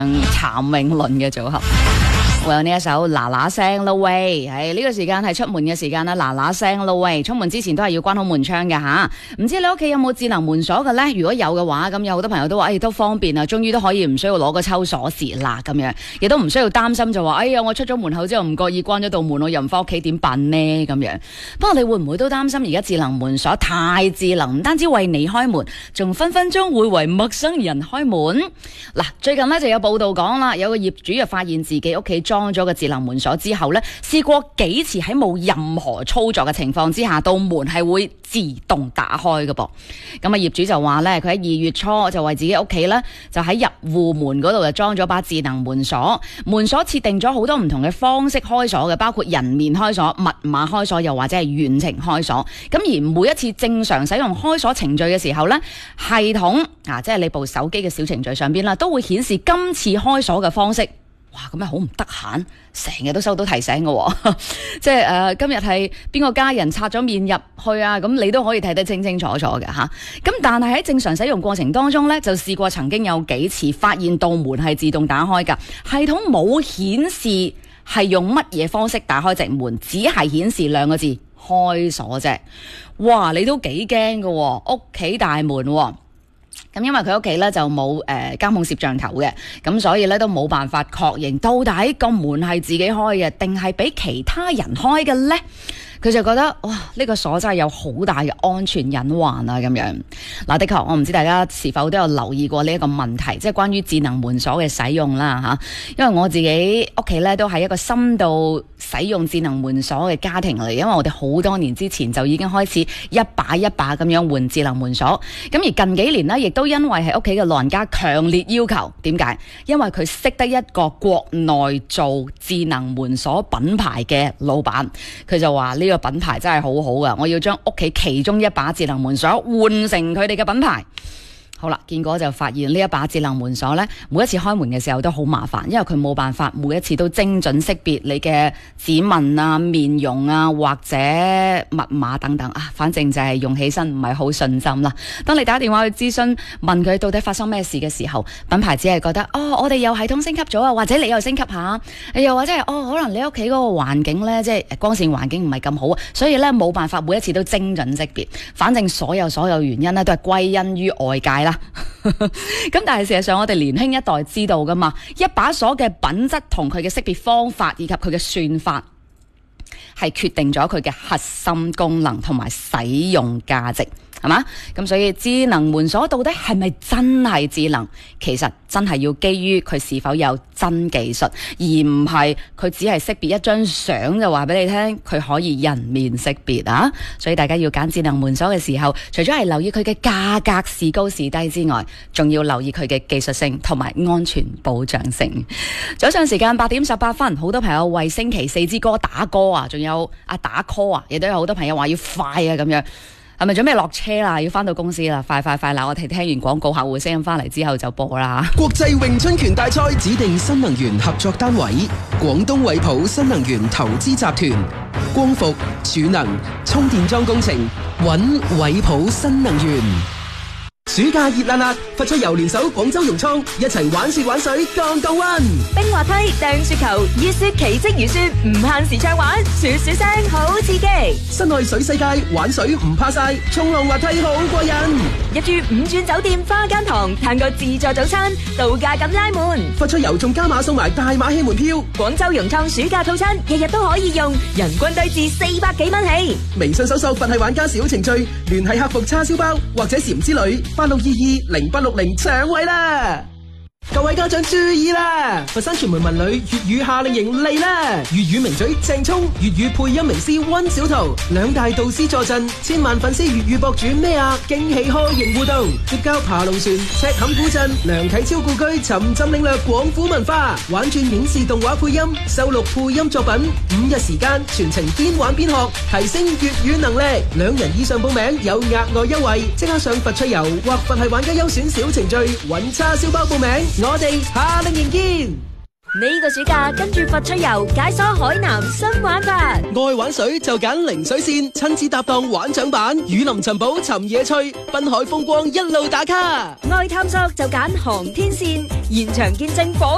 譚詠麟嘅組合。會有呢一首嗱嗱聲咯喂，係呢個時間係出門嘅時間啦，嗱嗱聲咯喂，出門之前都係要關好門窗嘅吓。唔知你屋企有冇智能門鎖嘅呢？如果有嘅話，咁有好多朋友都話，都方便啊，終於都可以唔需要攞個抽鎖匙啦，咁樣亦都唔需要擔心就話，哎呀，我出咗門口之後唔覺意關咗道門，我又唔翻屋企點辦呢？咁樣。不過你會唔會都擔心而家智能門鎖太智能，唔單止為你開門，仲分分鐘會為陌生人開門？嗱，最近呢就有報道講啦，有個業主就發現自己屋企裝咗個智能門鎖之後呢，試過幾次喺冇任何操作嘅情況之下，道門係會自動打開嘅噃。咁啊，業主就話呢，佢喺2月初就為自己屋企呢，就喺入戶門嗰度就裝咗把智能門鎖。門鎖設定咗好多唔同嘅方式開鎖嘅，包括人面開鎖、密碼開鎖，又或者係遠程開鎖。咁而每一次正常使用開鎖程序嘅時候呢，系統即係你部手機嘅小程序上邊啦，都會顯示今次開鎖嘅方式。哇，咁咪好唔得閒，成日都收到提醒嘅，即係今日係邊個家人刷咗面入去啊？咁你都可以睇得清清楚楚嘅吓。咁但係喺正常使用過程當中呢，就試過曾經有幾次發現道門係自動打開噶，系統冇顯示係用乜嘢方式打開隻門，只係顯示2個字開鎖啫。哇，你都幾驚嘅，屋企大門。咁因為佢屋企咧就冇監控攝像頭嘅，咁所以咧都冇辦法確認到底個門係自己開嘅，定係俾其他人開嘅咧？佢就覺得哇，呢個鎖真係有好大嘅安全隱患啊！咁樣嗱，的確我唔知大家是否都有留意過呢一個問題，即係關於智能門鎖嘅使用啦吓。因為我自己屋企咧都係一個深度使用智能門鎖嘅家庭嚟，因為我哋好多年之前就已經開始一把一把咁樣換智能門鎖。咁而近幾年呢，亦都因為係屋企嘅老人家強烈要求，點解？因為佢識得一個國內做智能門鎖品牌嘅老闆，佢就話呢個品牌真係好好啊！我要將屋企其中一把智能門鎖換成佢哋嘅品牌。好啦，結果就發現呢一把智能門鎖呢，每一次開門嘅時候都好麻煩，因為佢冇辦法每一次都精準識別你嘅指紋啊、面容啊或者密碼等等啊，反正就係用起身唔係好順心啦。當你打電話去諮詢問佢到底發生咩事嘅時候，品牌只係覺得我哋有系統升級咗啊，或者你又升級下，又或者係可能你屋企嗰個環境呢，即係光線環境唔係咁好啊，所以呢冇辦法每一次都精準識別。反正所有原因呢，都係歸因於外界啦。咁但係事實上我哋年輕一代知道噶嘛，一把鎖嘅品質同佢嘅識別方法以及佢嘅算法係決定咗佢嘅核心功能同埋使用價值，係嘛？咁所以智能門鎖到底係咪真係智能？其實真係要基於佢是否有真技術，而唔係佢只係識別一張相就話俾你聽佢可以人面識別啊！所以大家要揀智能門鎖嘅時候，除咗係留意佢嘅價格是高是低之外，仲要留意佢嘅技術性同埋安全保障性。早上時間8點18分，好多朋友為星期4支歌打歌啊，仲有打 call 啊，亦都有好多朋友話要快啊咁樣。係咪準備落車啦？要翻到公司啦！快啦！我哋聽完廣告，客戶聲音翻嚟之後就播啦。 國際詠春拳大賽指定新能源合作單位：廣東惠普新能源投資集團。光伏、儲能、充電樁工程，揾惠普新能源。暑假熱辣辣，佛出遊聯手廣州融創，一齊玩雪玩水降溫。 冰滑梯、掟雪球、熱雪奇蹟如雪，唔限時暢玩，雪聲好刺激。 室內水世界，玩水唔怕晒，衝浪滑梯好過癮。 入住5鑽酒店花間堂，嘆個自助早餐，度假咁拉滿。 佛出遊仲加碼送埋大馬戲門票。 廣州融創暑假套餐，日日都可以用，人均低至400幾蚊起。 微信搜索佛系玩家小程序，聯繫客服叉燒包或者禪之旅。86220860搶位啦！各位家長注意啦！佛山傳媒文旅粵語夏令營嚟啦！粵語名嘴鄭聰、粵語配音名師溫小圖兩大導師坐鎮，千萬粉絲粵語博主咩啊？驚喜開營互動，結交爬龍船、赤坎古鎮、梁啟超故居，沉浸領略廣府文化，玩轉影視動畫配音，收錄配音作品，5日時間全程邊玩邊學，提升粵語能力。2人以上報名有額外優惠，即刻上佛趣遊或佛系玩家優選小程序揾叉燒包報名。我哋夏令營見。 呢個暑假跟住佛趣遊解鎖海南新玩法， 愛玩水就揀零水線，親子搭檔玩槳板，雨林尋寶尋野趣，濱海風光一路打卡。 愛探索就揀航天線，現場見證火